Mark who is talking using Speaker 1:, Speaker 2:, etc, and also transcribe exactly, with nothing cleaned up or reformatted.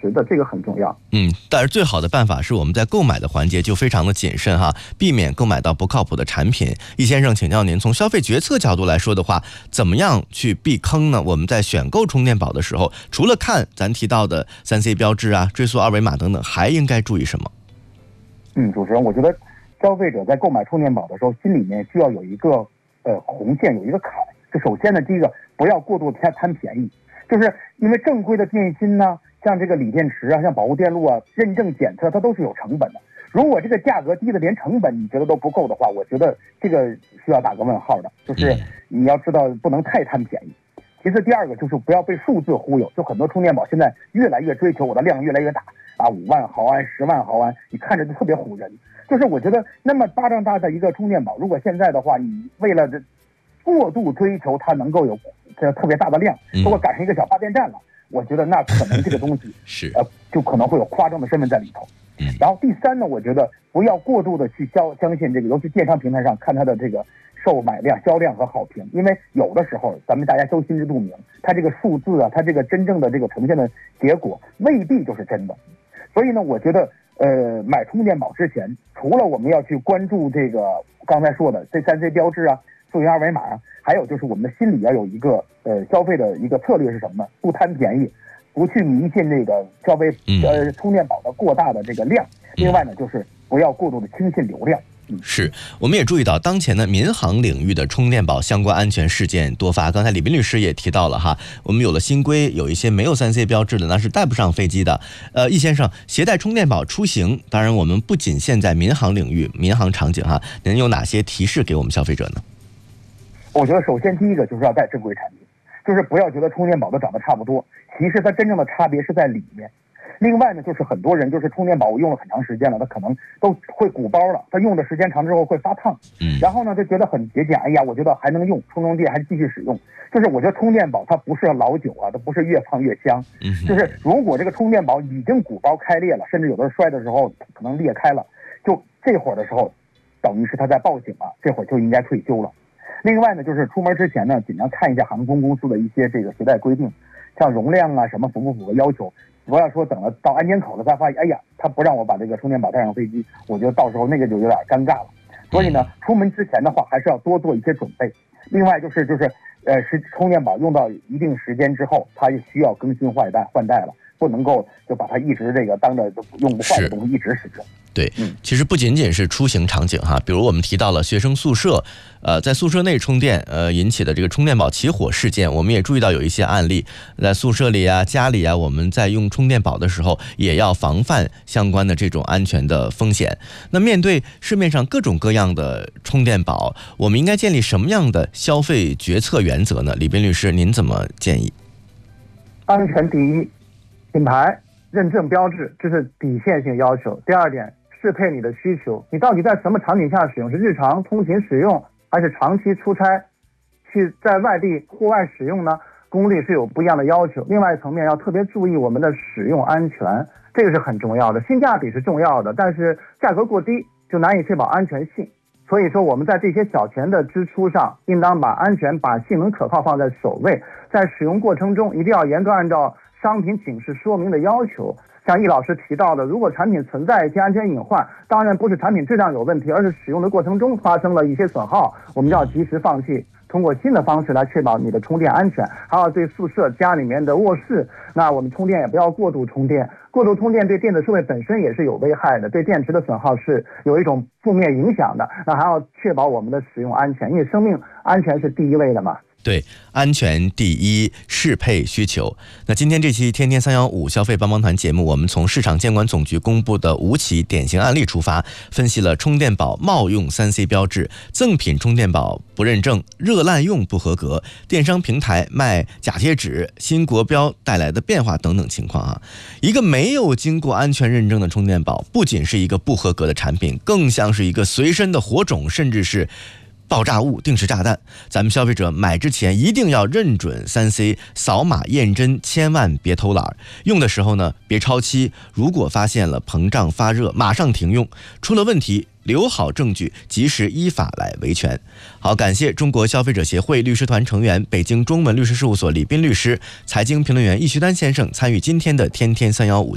Speaker 1: 觉得这个很重要。
Speaker 2: 嗯，但是最好的办法是我们在购买的环节就非常的谨慎哈，避免购买到不靠谱的产品。易先生，请教您，从消费决策角度来说的话，怎么样去避坑呢？我们在选购充电宝的时候，除了看咱提到的 三 C 标志啊、追溯二维码等等，还应该注意什么？
Speaker 1: 嗯，主持人，我觉得消费者在购买充电宝的时候，心里面需要有一个呃红线，有一个坎。就首先呢，第一个不要过度贪贪便宜，就是因为正规的电芯呢，像这个锂电池啊，像保护电路啊，认证检测它都是有成本的。如果这个价格低的连成本你觉得都不够的话，我觉得这个需要打个问号的。就是你要知道不能太贪便宜。其次，第二个就是不要被数字忽悠，就很多充电宝现在越来越追求我的量越来越大啊，五万毫安、十万毫安，你看着就特别唬人。就是我觉得那么巴掌大的一个充电宝，如果现在的话，你为了这过度追求它能够有这特别大的量，如果改成一个小发电站了，我觉得那可能这个东西
Speaker 2: 是
Speaker 1: 呃就可能会有夸张的身份在里头。然后第三呢，我觉得不要过度的去相相信这个，尤其电商平台上看它的这个售买量、销量和好评，因为有的时候咱们大家都心知肚明，它这个数字啊，它这个真正的这个呈现的结果未必就是真的。所以呢，我觉得呃买充电宝之前，除了我们要去关注这个刚才说的这三 C 标志啊、溯源二维码啊，还有就是我们的心里要有一个呃消费的一个策略是什么呢？不贪便宜。不去迷信这个消费呃充电宝的过大的这个量，另外呢，就是不要过度的轻信流量。嗯，
Speaker 2: 是，我们也注意到，当前的民航领域的充电宝相关安全事件多发。刚才李斌律师也提到了哈，我们有了新规，有一些没有 三 C 标志的，那是带不上飞机的。呃，易先生，携带充电宝出行，当然我们不仅限在民航领域、民航场景哈，您有哪些提示给我们消费者呢？
Speaker 1: 我觉得首先第一个就是要带正规产品。就是不要觉得充电宝都长得差不多，其实它真正的差别是在里面。另外呢，就是很多人就是充电宝我用了很长时间了，他可能都会鼓包了，他用的时间长之后会发烫，然后呢就觉得很节俭，哎呀，我觉得还能用，充充电还继续使用。就是我觉得充电宝它不是老酒啊，它不是越放越香。就是如果这个充电宝已经鼓包开裂了，甚至有的摔的时候可能裂开了，就这会儿的时候，等于是他在报警了，这会儿就应该退休了。另外呢，就是出门之前呢，尽量看一下航空公司的一些这个携带规定，像容量啊什么符不符合要求。不要说等了到安检口了才发现，哎呀，他不让我把这个充电宝带上飞机，我觉得到时候那个就有点尴尬了。所以呢，出门之前的话，还是要多做一些准备。另外就是就是呃，是充电宝用到一定时间之后，它也需要更新换代换代了，不能够就把它一直这个当着用不坏的东西一直使用。
Speaker 2: 对，其实不仅仅是出行场景哈，比如我们提到了学生宿舍，呃，在宿舍内充电，呃引起的这个充电宝起火事件，我们也注意到有一些案例，在宿舍里啊、家里啊，我们在用充电宝的时候，也要防范相关的这种安全的风险。那面对市面上各种各样的充电宝，我们应该建立什么样的消费决策原则呢？李斌律师，您怎么建议？
Speaker 3: 安全第一，品牌认证标志，这是底线性要求。第二点，适配你的需求，你到底在什么场景下使用？是日常通勤使用，还是长期出差去在外地户外使用呢？功率是有不一样的要求。另外一层面要特别注意我们的使用安全，这个是很重要的。性价比是重要的，但是价格过低就难以确保安全性。所以说我们在这些小钱的支出上，应当把安全、把性能可靠放在首位。在使用过程中一定要严格按照商品警示说明的要求。像易老师提到的，如果产品存在一些安全隐患，当然不是产品质量有问题，而是使用的过程中发生了一些损耗，我们要及时放弃，通过新的方式来确保你的充电安全。还要对宿舍家里面的卧室，那我们充电也不要过度充电，过度充电对电子设备本身也是有危害的，对电池的损耗是有一种负面影响的。那还要确保我们的使用安全，因为生命安全是第一位的嘛。
Speaker 2: 对，安全第一，适配需求。那今天这期天天三幺五消费帮帮团节目，我们从市场监管总局公布的五起典型案例出发，分析了充电宝冒用 三 C 标志、赠品充电宝不认证、热滥用不合格、电商平台卖假贴纸、新国标带来的变化等等情况啊。一个没有经过安全认证的充电宝，不仅是一个不合格的产品，更像是一个随身的火种，甚至是爆炸物、定时炸弹。咱们消费者买之前一定要认准 三 C 扫码验真，千万别偷懒。用的时候呢，别超期，如果发现了膨胀发热，马上停用，出了问题留好证据，及时依法来维权。好，感谢中国消费者协会律师团成员、北京中文律师事务所李斌律师、财经评论员易旭丹先生参与今天的天天三幺五。